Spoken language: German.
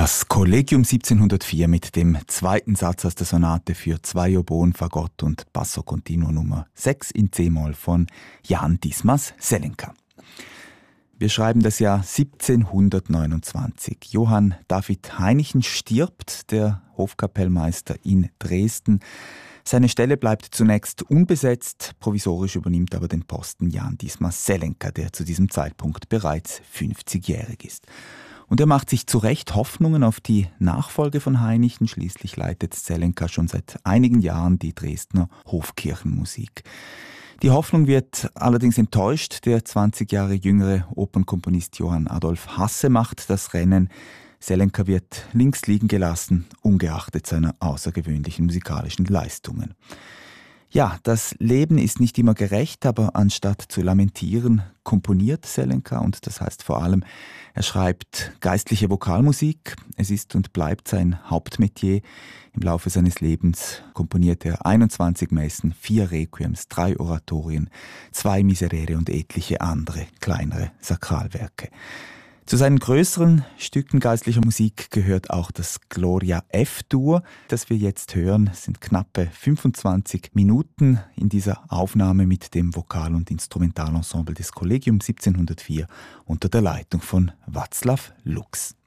Das Collegium 1704 mit dem zweiten Satz aus der Sonate für zwei Oboen, Fagott und Basso Continuo Nummer 6 in C-Moll von Jan Dismas Zelenka. Wir schreiben das Jahr 1729. Johann David Heinichen stirbt, der Hofkapellmeister in Dresden. Seine Stelle bleibt zunächst unbesetzt, provisorisch übernimmt aber den Posten Jan Dismas Zelenka, der zu diesem Zeitpunkt bereits 50-jährig ist. Und er macht sich zu Recht Hoffnungen auf die Nachfolge von Heinichen. Schließlich leitet Zelenka schon seit einigen Jahren die Dresdner Hofkirchenmusik. Die Hoffnung wird allerdings enttäuscht. Der 20 Jahre jüngere Opernkomponist Johann Adolf Hasse macht das Rennen. Zelenka wird links liegen gelassen, ungeachtet seiner außergewöhnlichen musikalischen Leistungen. Ja, das Leben ist nicht immer gerecht, aber anstatt zu lamentieren, komponiert Zelenka, und das heißt vor allem, er schreibt geistliche Vokalmusik. Es ist und bleibt sein Hauptmetier. Im Laufe seines Lebens komponiert er 21 Messen, 4 Requiems, 3 Oratorien, 2 Miserere und etliche andere, kleinere Sakralwerke. Zu seinen größeren Stücken geistlicher Musik gehört auch das Gloria F-Dur, das wir jetzt hören. Es sind knappe 25 Minuten in dieser Aufnahme mit dem Vokal- und Instrumentalensemble des Collegium 1704 unter der Leitung von Václav Lux.